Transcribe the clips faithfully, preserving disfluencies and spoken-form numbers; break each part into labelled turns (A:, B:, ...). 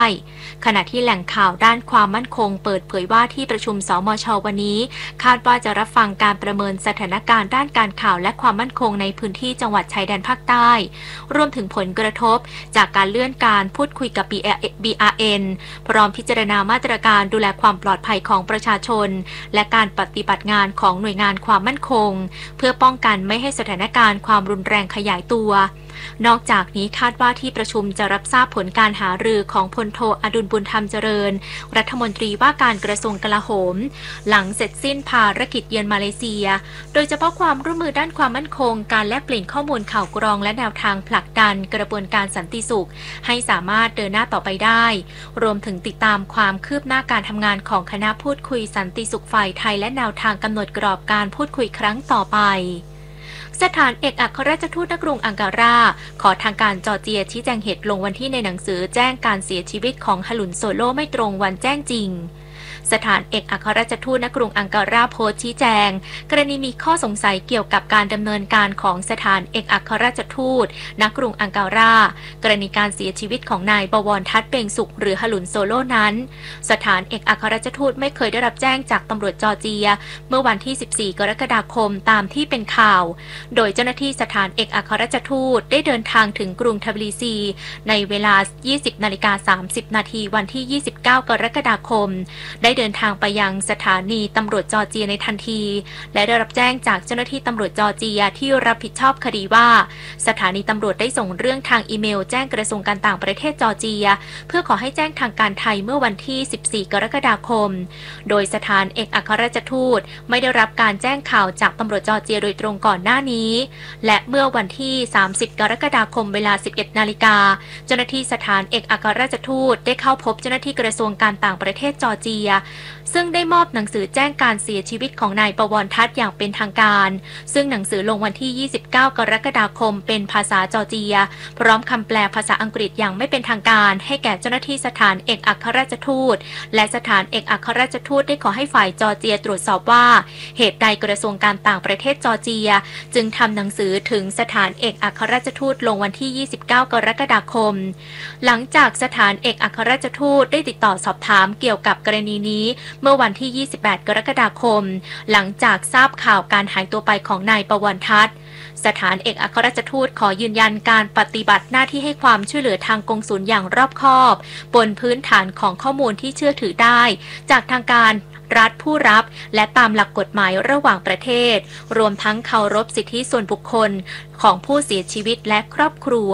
A: ขณะที่แหล่งข่าวด้านความมั่นคงเปิดเผยว่าที่ประชุมสมช.วันนี้คาดว่าจะรับฟังการประเมินสถานการณ์ด้านการข่าวและความมั่นคงในพื้นที่จังหวัดชายแดนภาคใต้รวมถึงผลกระทบจากการเลื่อนการพูดคุยกับ บี อาร์ เอ็น พร้อมพิจารณามาตรการดูแลความปลอดภัยของประชาชนและการปฏิบัติงานของหน่วยงานความมั่นคงเพื่อป้องกันไม่ให้สถานการณ์ความรุนแรงขยายตัวนอกจากนี้คาดว่าที่ประชุมจะรับทราบผลการหารือของพลโทอดุลบุญธรรมเจริญรัฐมนตรีว่าการกระทรวงกลาโหมหลังเสร็จสิ้นภารกิจเยือนมาเลเซียโดยเฉพาะความร่วมมือด้านความมั่นคงการแลกเปลี่ยนข้อมูลข่าวกรองและแนวทางผลักดันกระบวนการสันติสุขให้สามารถเดินหน้าต่อไปได้รวมถึงติดตามความคืบหน้าการทำงานของคณะพูดคุยสันติสุขฝ่ายไทยและแนวทางกำหนดกรอบการพูดคุยครั้งต่อไปสถานเอกอัครราชทูตณกรุงอังการาขอทางการจอร์เจียชี้แจงเหตุลงวันที่ในหนังสือแจ้งการเสียชีวิตของฮลุนโซโลไม่ตรงวันแจ้งจริงสถานเอกอัครราชทูตณกรุงอังการาโพสต์ชี้แจงกรณีมีข้อสงสัยเกี่ยวกับการดำเนินการของสถานเอกอัครราชทูตณกรุงอังการากรณีการเสียชีวิตของนายบวรทัศน์เปล่งสุขหรือฮลุนโซโลนั้นสถานเอกอัครราชทูตไม่เคยได้รับแจ้งจากตำรวจจอร์เจียเมื่อวันที่สิบสี่กรกฎาคมตามที่เป็นข่าวโดยเจ้าหน้าที่สถานเอกอัครราชทูตได้เดินทางถึงกรุงทบิลิซีในเวลา ยี่สิบนาฬิกาสามสิบนาทีวันที่ยี่สิบเก้ากรกฎาคมได้เดินทางไปยังสถานีตำรวจจอร์เจียในทันทีและได้รับแจ้งจากเจ้าหน้าที่ตำรวจจอร์เจียที่รับผิดชอบคดีว่าสถานีตำรวจได้ส่งเรื่องทางอีเมลแจ้งกระทรวงการต่างประเทศจอร์เจียเพื่อขอให้แจ้งทางการไทยเมื่อวันที่สิบสี่กรกฎาคมโดยสถานเอกอัครราชทูตไม่ได้รับการแจ้งข่าวจากตำรวจจอร์เจียโดยตรงก่อนหน้านี้และเมื่อวันที่สามสิบกรกฎาคมเวลา สิบเอ็ดนาฬิกาเจ้าหน้าที่สถานเอกอัครราชทูตได้เข้าพบเจ้าหน้าที่กระทรวงการต่างประเทศจอร์เจียซึ่งได้มอบหนังสือแจ้งการเสียชีวิตของนายประวรทัศน์อย่างเป็นทางการซึ่งหนังสือลงวันที่ยี่สิบเก้ากรกฎาคมเป็นภาษาจอร์เจียพร้อมคำแปลภาษาอังกฤษอย่างไม่เป็นทางการให้แก่เจ้าหน้าที่สถานเอกอัครราชทูตและสถานเอกอัครราชทูตได้ขอให้ฝ่ายจอร์เจียตรวจสอบว่าเหตุใดกระทรวงการต่างประเทศจอร์เจียจึงทำหนังสือถึงสถานเอกอัครราชทูตลงวันที่ยี่สิบเก้ากรกฎาคมหลังจากสถานเอกอัครราชทูตได้ติดต่อสอบถามเกี่ยวกับกรณีนี้เมื่อวันที่ยี่สิบแปดกรกฎาคมหลังจากทราบข่าวการหายตัวไปของนายประวรทัศน์สถานเอกอัครราชทูตขอยืนยันการปฏิบัติหน้าที่ให้ความช่วยเหลือทางกงสุลอย่างรอบคอบบนพื้นฐานของข้อมูลที่เชื่อถือได้จากทางการรัฐผู้รับและตามหลักกฎหมายระหว่างประเทศรวมทั้งเคารพสิทธิส่วนบุคคลของผู้เสียชีวิตและครอบครัว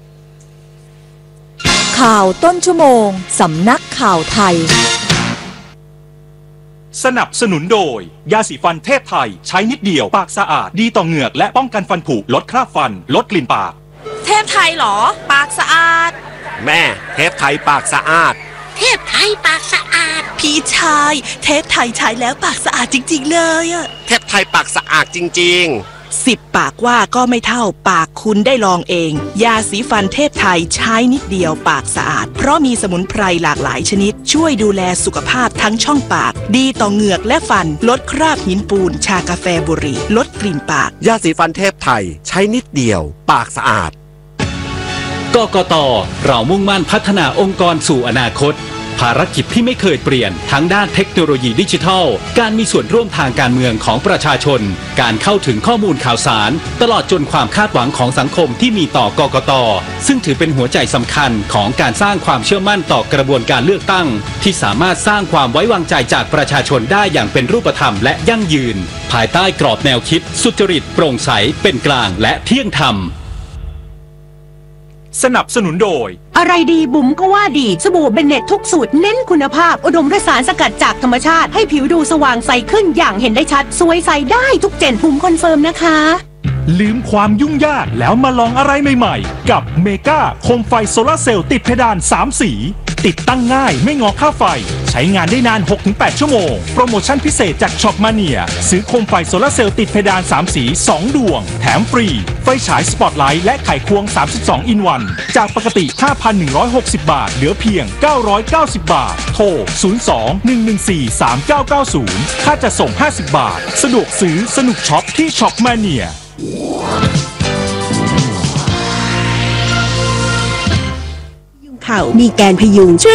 B: ข่าวต้นชั่วโมงสำนักข่าวไทย
C: สนับสนุนโดยยาสีฟันเทพไทยใช้นิดเดียวปากสะอาดดีต่อเหงือกและป้องกันฟันผุลดคราบฟันลดกลิ่นปาก
D: เทพไทยหรอปากสะอาด
E: แม่เทพไทยปากสะอาด
F: เทพไทยปากสะอาด
D: พี่ชายเทพไทยใช้แล้วปากสะอาดจริงๆเลยอะ
E: เทพไทยปากสะอาดจริงๆ
D: สิบปากว่าก็ไม่เท่าปากคุณได้ลองเองยาสีฟันเทพไทยใช้นิดเดียวปากสะอาดเพราะมีสมุนไพรหลากหลายชนิดช่วยดูแลสุขภาพทั้งช่องปากดีต่อเหงือกและฟันลดคราบหินปูนชากาแฟบุหรี่ลดกลิ่นปาก
E: ยาสีฟันเทพไทยใช้นิดเดียวปากสะอาด
G: กกต.เรามุ่งมั่นพัฒนาองค์กรสู่อนาคตภารกิจที่ไม่เคยเปลี่ยนทั้งด้านเทคโนโลยีดิจิทัลการมีส่วนร่วมทางการเมืองของประชาชนการเข้าถึงข้อมูลข่าวสารตลอดจนความคาดหวังของสังคมที่มีต่อกกต.ซึ่งถือเป็นหัวใจสำคัญของการสร้างความเชื่อมั่นต่อกระบวนการเลือกตั้งที่สามารถสร้างความไว้วางใจจากประชาชนได้อย่างเป็นรูปธรรมและยั่งยืนภายใต้กรอบแนวคิดสุจริตโปร่งใสเป็นกลางและเที่ยงธรรม
C: สนับสนุนโดย
H: อะไรดีบุ๋มก็ว่าดีสบู่เบนเน็ตทุกสูตรเน้นคุณภาพอุดมด้วยสารสกัดจากธรรมชาติให้ผิวดูสว่างใสขึ้นอย่างเห็นได้ชัดสวยใสได้ทุกเจนบุ๋มคอนเฟิร์มนะคะ
C: ลืมความยุ่งยากแล้วมาลองอะไรใหม่ๆกับเมกาโคมไฟโซลาร์เซลล์ติดเพดานสามสีติดตั้งง่ายไม่งอค่าไฟใช้งานได้นาน หกถึงแปด ชั่วโมงโปรโมชั่นพิเศษจากช็อปมาเนียซื้อโคมไฟโซลาร์เซลล์ติดเพดานสามสีสองดวงแถมฟรีไฟฉายสปอตไลท์และไขควงสามสิบสองอินวันจากปกติ ห้าพันหนึ่งร้อยหกสิบ บาทเหลือเพียงเก้าร้อยเก้าสิบ บาทโทรศูนย์ สอง หนึ่ง หนึ่ง สี่ สาม เก้า เก้า ศูนย์ค่าจัดส่งห้าสิบบาทสะดวกซื้อสนุกช็อปที่ช็อปมาเนีย
H: เขามีแกนพยุง